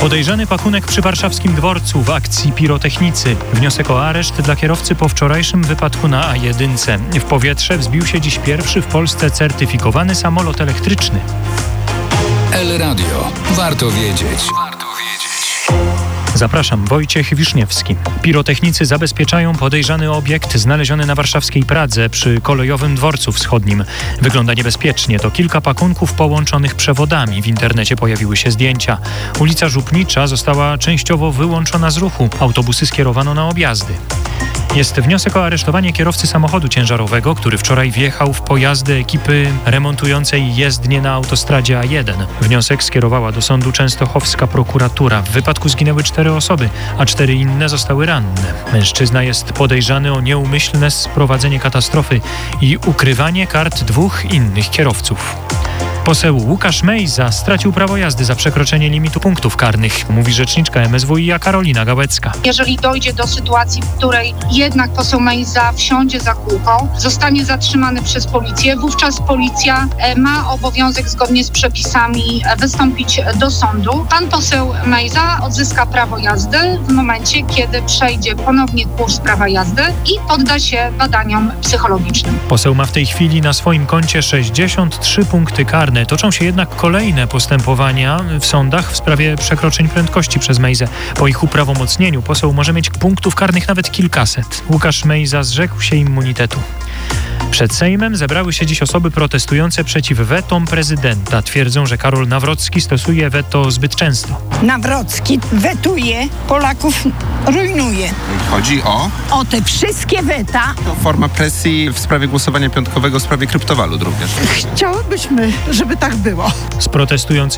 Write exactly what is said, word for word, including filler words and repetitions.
Podejrzany pakunek przy warszawskim dworcu w akcji pirotechnicy. Wniosek o areszt dla kierowcy po wczorajszym wypadku na A jeden. W powietrze wzbił się dziś pierwszy w Polsce certyfikowany samolot elektryczny. El Radio. Warto wiedzieć. Warto wiedzieć. Zapraszam, Wojciech Wiszniewski. Pirotechnicy zabezpieczają podejrzany obiekt znaleziony na warszawskiej Pradze przy kolejowym dworcu wschodnim. Wygląda niebezpiecznie. To kilka pakunków połączonych przewodami. W internecie pojawiły się zdjęcia. Ulica Żupnicza została częściowo wyłączona z ruchu. Autobusy skierowano na objazdy. Jest wniosek o aresztowanie kierowcy samochodu ciężarowego, który wczoraj wjechał w pojazdy ekipy remontującej jezdnię na autostradzie A jeden. Wniosek skierowała do sądu częstochowska prokuratura. W wypadku zginęły cztery osoby, a cztery inne zostały ranne. Mężczyzna jest podejrzany o nieumyślne sprowadzenie katastrofy i ukrywanie kart dwóch innych kierowców. Poseł Łukasz Mejza stracił prawo jazdy za przekroczenie limitu punktów karnych, mówi rzeczniczka M S W i A Karolina Gałecka. Jeżeli dojdzie do sytuacji, w której jednak poseł Mejza wsiądzie za kółko, zostanie zatrzymany przez policję, wówczas policja ma obowiązek zgodnie z przepisami wystąpić do sądu. Pan poseł Mejza odzyska prawo jazdy w momencie, kiedy przejdzie ponownie kurs prawa jazdy i podda się badaniom psychologicznym. Poseł ma w tej chwili na swoim koncie sześćdziesiąt trzy punkty karne. Toczą się jednak kolejne postępowania w sądach w sprawie przekroczeń prędkości przez Mejzę. Po ich uprawomocnieniu poseł może mieć punktów karnych nawet kilkaset. Łukasz Mejza zrzekł się immunitetu. Przed Sejmem zebrały się dziś osoby protestujące przeciw wetom prezydenta. Twierdzą, że Karol Nawrocki stosuje weto zbyt często. Nawrocki wetuje, Polaków rujnuje. Chodzi o? O te wszystkie weta. To forma presji w sprawie głosowania piątkowego, w sprawie kryptowalut również. Chciałybyśmy, żeby tak było. Z protestującymi